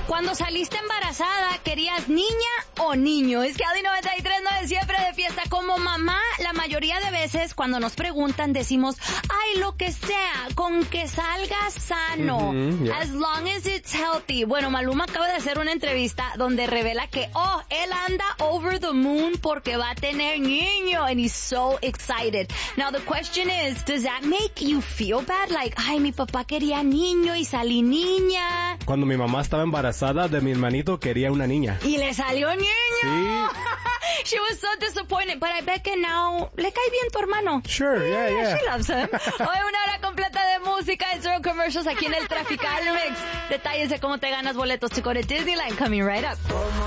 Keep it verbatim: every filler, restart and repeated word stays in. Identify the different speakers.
Speaker 1: Cuando saliste embarazada, ¿querías niña o niño? Es que Audi noventa y tres nueve siempre de fiesta. Como mamá, la mayoría de veces cuando nos preguntan decimos, ay, lo que sea, con que salga sano,
Speaker 2: Mm-hmm, yeah.
Speaker 1: as long as it's healthy. Bueno, Maluma acaba de hacer una entrevista donde revela que, oh, él anda over the moon porque va a tener niño, and he's so excited. Now the question is, does that make you feel bad? Like, ay, mi papá quería niño y salí niña.
Speaker 2: Cuando mi mamá estaba embarazada de mi hermanito, quería una niña.
Speaker 1: Y le salió niño.
Speaker 2: Sí.
Speaker 1: She was so disappointed, but I bet que now le cae bien tu hermano.
Speaker 2: Sure, yeah, yeah.
Speaker 1: She loves him. Hoy una hora completa de música y zero commercials aquí en el Trafical Mix. Detalles de cómo te ganas boletos to go to Disneyland coming right up.